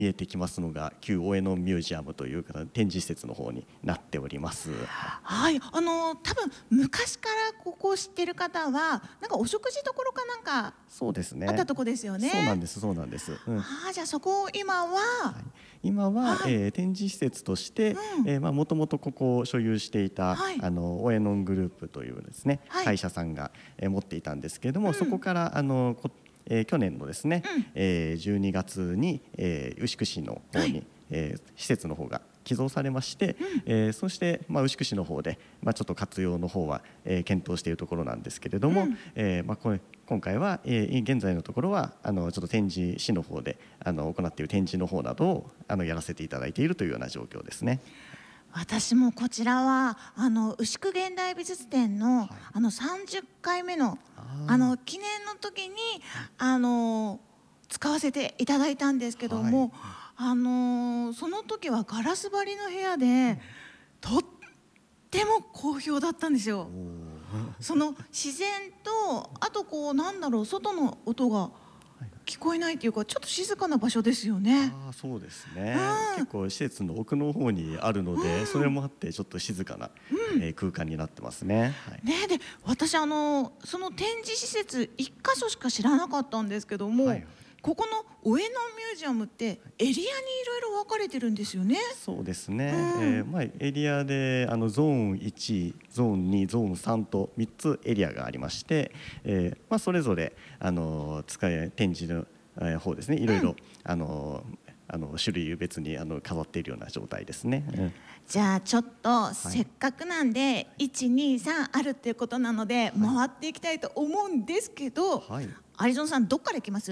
見えてきますのが旧大江ノミュージアムという展示施設の方になっております。 はい、多分昔からここを知ってる方はなんかお食事どころかなんかそうですね。 あったとこですよね。 そうなんです、そうなんです。 じゃあそこを今は、 今は、展示施設として、もともとここを所有していた、オエノングループというですね、会社さんが、持っていたんですけれども、そこから去年のですね、12月に、牛久市の方に、施設の方が寄贈されまして、そして、牛久市の方で、ちょっと活用の方は、検討しているところなんですけれども、今回は、現在のところはちょっと展示市の方で行っている展示の方などをやらせていただいているというような状況ですね。 私もこちらは牛久現代美術展の、30回目の記念の時に使わせていただいたんですけども、その時はガラス張りの部屋でとっても好評だったんですよ。その自然とあと外の音が聞こえないというかちょっと静かな場所ですよね。 そうですね、結構施設の奥の方にあるので、それもあってちょっと静かな、空間になってますね。 で私その展示施設1箇所しか知らなかったんですけども、ここの上野ミュージアムってエリアにいろいろ分かれてるんですよね。 そうですね、エリアでゾーン1、ゾーン2、ゾーン3と3つエリアがありまして、それぞれ展示の方ですね、いろいろ種類別に飾っているような状態ですね。 じゃあちょっとせっかくなんで、1、2、3あるっていうことなので、回っていきたいと思うんですけど、アリゾンさんどっから行きます？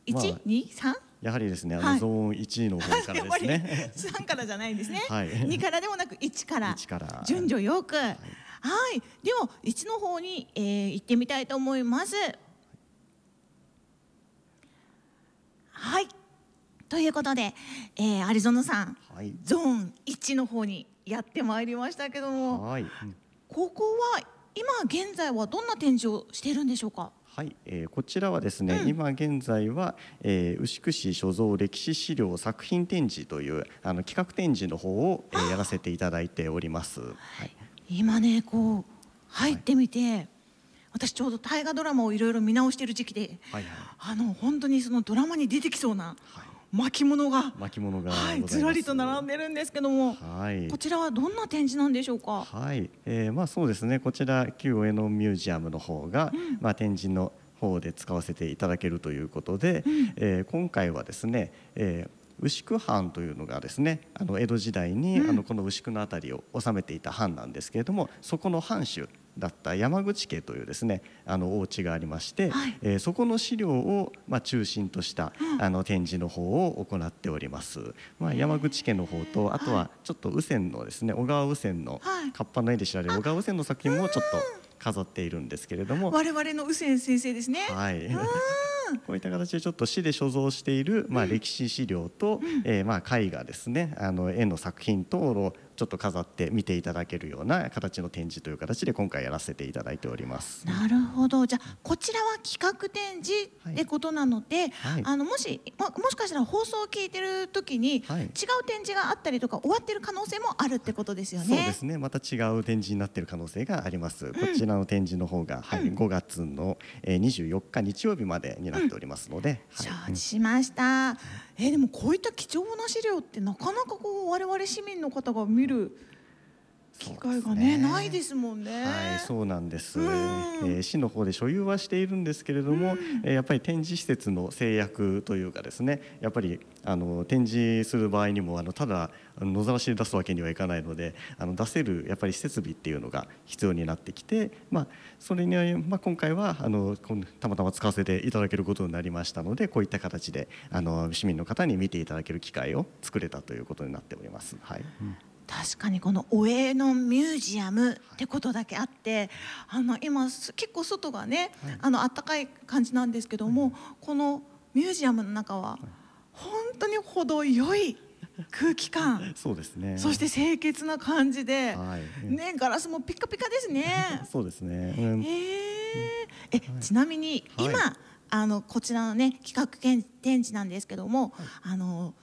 1、2、3？ やはりですね、ゾーン1の方からですね。 3からじゃないんですね。2からでもなく1から順序よく。では1の方に、行ってみたいと思います。ということで、アリゾナさん、ゾーン1の方にやってまいりましたけども、ここは今現在はどんな展示をしているんでしょうか？ こちらはですね、今現在は、牛久市所蔵歴史資料作品展示という企画展示の方を、やらせていただいております。 今ね入ってみて、私ちょうど大河ドラマをいろいろ見直している時期で、本当にそのドラマに出てきそうな巻物がずらりと並んでるんですけども、こちらはどんな展示なんでしょうか？ そうですね、こちら旧上野ミュージアムの方が、展示の方で使わせていただけるということで、今回はですね、牛久藩というのがですね、江戸時代に、この牛久の辺りを治めていた藩なんですけれども、そこの藩主だった山口家というですねお家がありまして、そこの資料を、中心とした、展示の方を行っております。山口家の方と、あとはちょっと右遷のですね、小川右遷の河童の絵で知られる小川右遷の作品もちょっと飾っているんですけれども、 我々の右遷先生ですね。 こういった形でちょっと市で所蔵している、歴史資料と、絵画ですね、絵の作品等をちょっと飾って見ていただけるような形の展示という形で今回やらせていただいております。 なるほど。じゃあこちらは企画展示ってことなので、もしかしたら放送を聞いてる時に違う展示があったりとか終わってる可能性もあるってことですよね。 そうですね、また違う展示になっている可能性があります。こちらの展示の方が、5月の24日日曜日までになっておりますので、 承知しました。でもこういった貴重な資料ってなかなか我々市民の方が見る機会がないですもんね。 そうなんです。市の方で所有はしているんですけれども、やっぱり展示施設の制約というかですね、やっぱり展示する場合にもただ野ざらしで出すわけにはいかないので、出せるやっぱり施設備っていうのが必要になってきて、それに今回はたまたま使わせていただけることになりましたので、こういった形で市民の方に見ていただける機会を作れたということになっております。 確かにこの上野ミュージアムってことだけあって、今結構外がね、暖かい感じなんですけども、このミュージアムの中は本当に程よい空気感そうですね、 そして清潔な感じで、ガラスもピカピカですね。 そうですね。 ちなみに今、こちらのね企画展示なんですけども、